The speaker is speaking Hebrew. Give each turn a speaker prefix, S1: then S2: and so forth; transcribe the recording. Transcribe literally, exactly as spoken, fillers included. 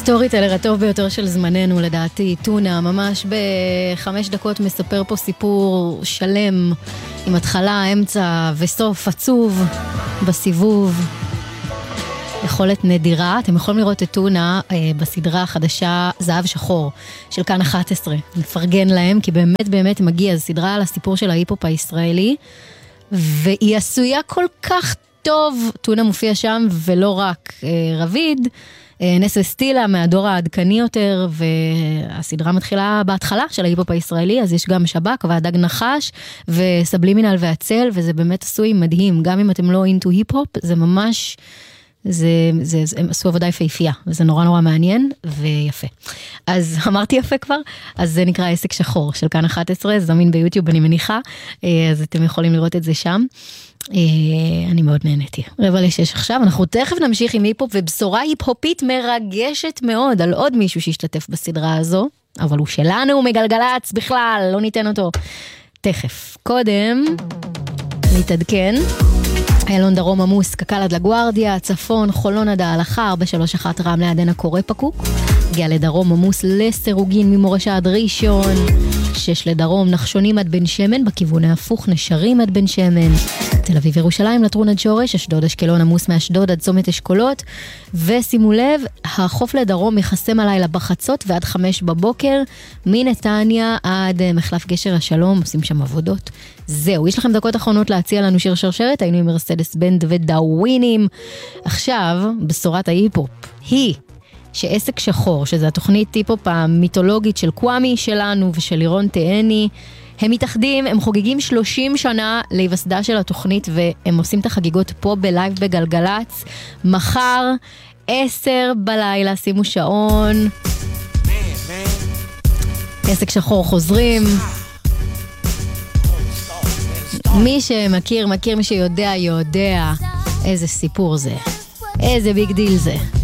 S1: הסטורי טלר הטוב ביותר של זמננו לדעתי, טונה, ממש בחמש דקות מספר פה סיפור שלם עם התחלה, אמצע וסוף עצוב בסיבוב. יכולת נדירה, אתם יכולים לראות את טונה אה, בסדרה החדשה זהב שחור של כאן אחת עשרה. נפרגן להם כי באמת באמת מגיע, זו סדרה על הסיפור של ההיפופ הישראלי והיא עשויה כל כך טוב. טונה מופיע שם ולא רק אה, רביד, נס וסטילה מהדור העדכני יותר, והסדרה מתחילה בהתחלה של ההיפופ הישראלי, אז יש גם שבק והדג נחש וסבלימינל והצל, וזה באמת עשוי מדהים, גם אם אתם לא אינטו היפופ, זה ממש, זה, זה, זה, הם עשו עבודה יפהפייה, וזה נורא נורא מעניין ויפה. אז אמרתי יפה כבר, אז זה נקרא עסק שחור של כאן אחת עשרה, זמין ביוטיוב אני מניחה, אז אתם יכולים לראות את זה שם. אני מאוד נהניתי. רבע לשש עכשיו, אנחנו תכף נמשיך עם היפופ ובשורה היפופית מרגשת מאוד על עוד מישהו שהשתתף בסדרה הזו, אבל הוא שלנו, הוא מגלגלץ בכלל, לא ניתן אותו תכף. קודם נתעדכן, איילון דרום עמוס, קקל עד לגוארדיה, צפון, חולון עד ההלכה, ארבע שלוש אחת רמלה עדן הקורא פקוק, הגיע לדרום עמוס לסירוגין ממורשה עד ראשון, שש לדרום נחשונים עד בן שמן, בכיוון ההפוך נשרים עד בן שמן, תל אביב ירושלים לטרון עד שורש, אשדוד אשקלון עמוס מאשדוד עד צומת אשכולות, ושימו לב, החוף לדרום יחסם הלילה בחצות ועד חמש בבוקר, מנתניה עד מחלף גשר השלום, עושים שם עבודות. זהו, יש לכם דקות אחרונות להציע לנו שיר שרשרת, היינו עם מרסדס בנד ודאווינים. עכשיו, בשורת ההיפופ, היא שעסק שחור, שזה התוכנית היפופ המיתולוגית של קוואמי שלנו ושל לירון תאני, הם מתאחדים, הם חוגגים שלושים שנה להיווסדה של התוכנית, והם עושים את החגיגות פה בלייב בגלגלץ. מחר, עשר בלילה, שימו שעון. עסק שחור חוזרים. מי שמכיר, מכיר, מי שיודע, יודע איזה סיפור זה. איזה ביג דיל זה.